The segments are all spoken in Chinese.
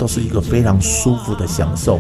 都是一个非常舒服的享受。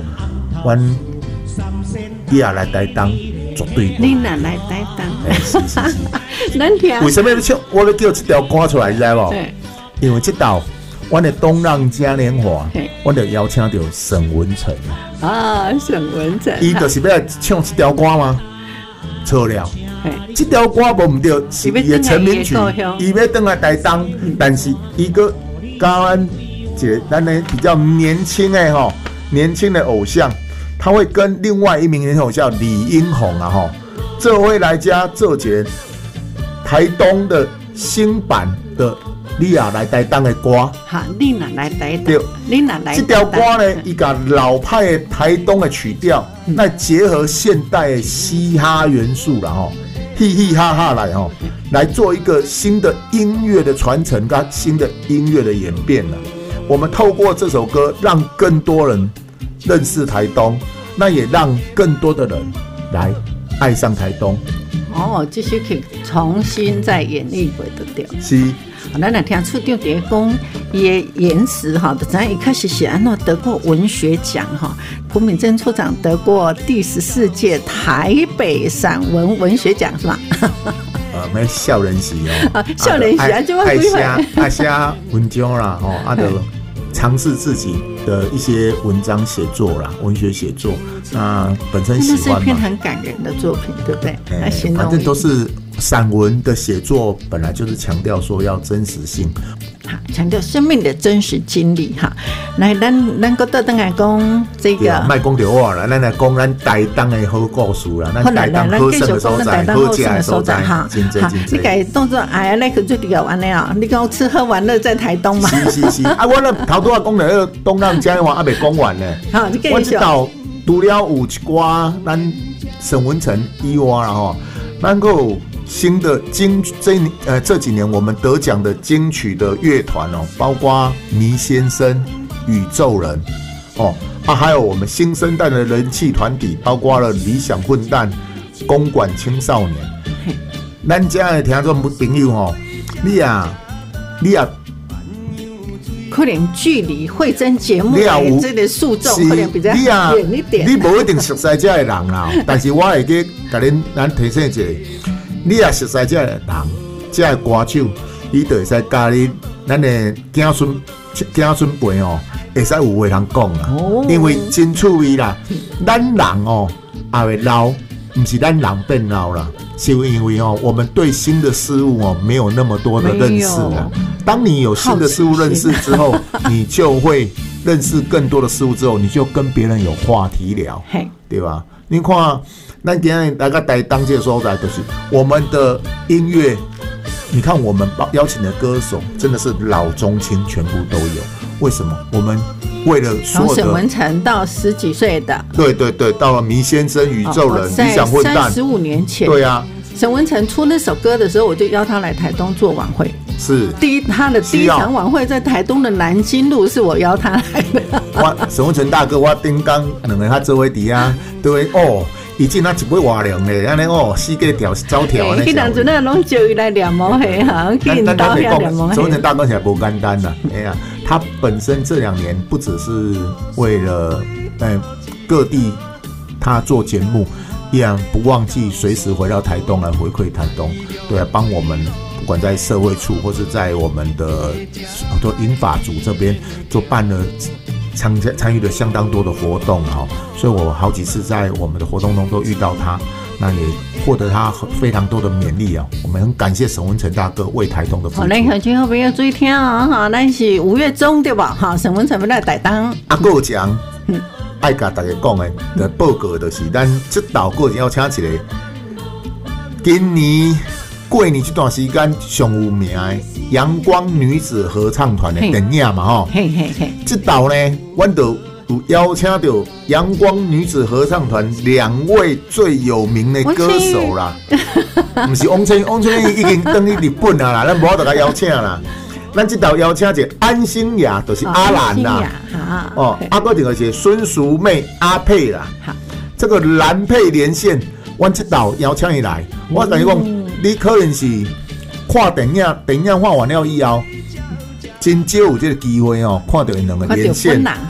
你也来台东绝对你哪来台东？ 是咱听为什么我要叫这条歌出来，你知道吗？因为这道我的东浪嘉年华，我就邀请到沈文程啊，沈文程， 伊就是要来唱这条歌吗？错了，这条歌无唔对，是伊的成名曲，伊要登来台东，但是伊个教咱的比较年轻的年轻的偶像，他会跟另外一名年轻偶像李英宏啊这会来加做节台东的新版的。你也来台东的歌， 好，你哪来台东？你哪来？ 这条歌呢，伊甲老派的台东的曲调，来结合现代的嘻哈元素啦嘻嘻哈哈来做一个新的音乐的传承跟新的音乐的演变了。我们透过这首歌，让更多人认识台东，那也让更多的人来爱上台东。 这些可以重新再演绎过的调。 是。 咱来听处长在讲伊的言辞就知一开始是安怎得过文学奖蒲敏珍处长得过第14届台北散文文学奖是吧？ 没少年时少年时就爱写文章啦就尝试自己的一些文章写作啦，文学写作，那本身喜欢嘛。 那是一篇很感人的作品，对不对？ 反正都是散文的写作，本来就是强调说要真实性， 强调生命的真实经历来，咱搁倒转来讲这个， 卖讲到我啦，咱来讲咱台东的好故事啦，咱台东好胜的所在，好食的所在，真你改动作那个最重要安尼你讲吃喝玩乐在台东嘛？ 是我那头拄仔讲的东浪嘉年华还没讲完呢。我知道除了有一寡咱沈文程以外啦咱还有新的这几年我们得奖的金曲的乐团包括迷先生、宇宙人还有我们新生代的人气团体，包括了理想混蛋、公馆青少年。咱家的听众朋友你也可能距离慧珍节目的这个受众可能比较远一点。 你不一定熟悉这的人啦，但是我会给咱提醒一下，你也熟悉这的人，这的歌手，你就会使教你咱的子孙辈会使有话通讲啦。因为真趣味啦，咱人也会老，不是咱人变老啦。是因为我们对新的事物没有那么多的认识了。当你有新的事物认识之后，你就会认识更多的事物之后，你就跟别人有话题聊，对吧？你看，咱今天来个台东这个所在，就是我们的音乐。你看，我们邀请的歌手真的是老中青全部都有。为什么？我们为了所有的从沈文程到10几岁的， 对，到了迷先生、宇宙人、理想混蛋 ，35年前， 对啊。 沈文程出那首歌的时候，我就邀他来台东做晚会。 是他的第一场晚会在台东的南京路，是我邀他来的。 沈文程大哥，我顶刚两个他做位底啊，对已经他一杯瓦凉嘞，安尼世界走条呢。 迄当阵那拢叫伊来念毛黑哈，去因兜遐念毛黑。 沈文程大哥起来不简单啦，他本身这2年不只是为了各地他做节目，依然不忘记随时回到台东来回馈台东，对啊，帮我们不管在社会处或是在我们的银发组这边办了参与了相当多的活动所以我好几次在我们的活动中都遇到他，那也获得他非常多的勉励我们很感谢沈文程大哥为台东的付出。 咱乡亲好朋友注意听咱是5月中对吧？沈文程要来台东。 还有奖爱甲大家讲的报告就是咱这道过程要请一个今年过年这段时间上有名的阳光女子合唱团的电影嘛这道呢我就有邀请到阳光女子合唱团2位最有名的歌手啦，不是汪千已经登去日本啦，咱无法度甲邀请啦。咱这道邀请一个安心雅，就是阿兰啦，还有一个是孙淑妹阿佩啦。这个蓝配连线，我这道邀请伊来，我跟你讲，你可能是看电影看完了以后，真少有这个机会看到因2个连线。